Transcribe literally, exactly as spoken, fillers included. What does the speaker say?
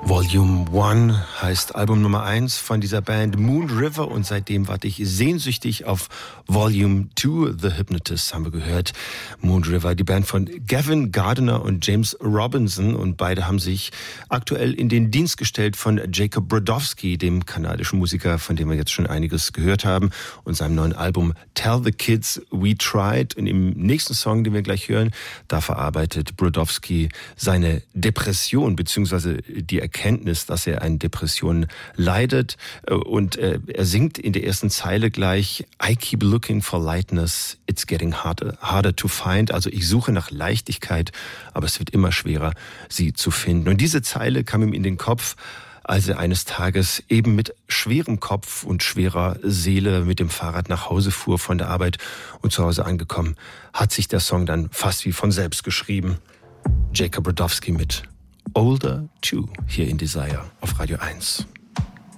Volume One heißt Album Nummer eins von dieser Band Moon River und seitdem warte ich sehnsüchtig auf Volume Two. The Hypnotist haben wir gehört. Moon River, die Band von Gavin Gardiner und James Robinson und beide haben sich aktuell in den Dienst gestellt von Jacob Brodowski, dem kanadischen Musiker, von dem wir jetzt schon einiges gehört haben und seinem neuen Album Tell the Kids We Tried. Und im nächsten Song, den wir gleich hören, da verarbeitet Brodowski seine Depression bzw. die Erkenntnis, dass er an Depressionen leidet. Und er singt in der ersten Zeile gleich: I keep looking for lightness, it's getting harder, harder to find. Also ich suche nach Leichtigkeit, aber es wird immer schwerer, sie zu finden. Und diese Zeile kam ihm in den Kopf, als er eines Tages eben mit schwerem Kopf und schwerer Seele mit dem Fahrrad nach Hause fuhr von der Arbeit und zu Hause angekommen, hat sich der Song dann fast wie von selbst geschrieben. Jacob Brodowski mit Older Two hier in Desire auf Radio eins.